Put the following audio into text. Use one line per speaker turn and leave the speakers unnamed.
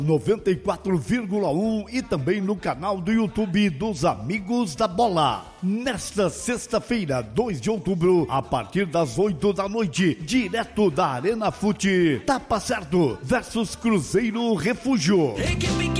94,1 e também no canal do YouTube dos Amigos da Bola. Nesta sexta-feira, 2 de outubro, a partir das 8 da noite, direto da Arena Fute, Tapa Certo versus Cruzeiro Refúgio.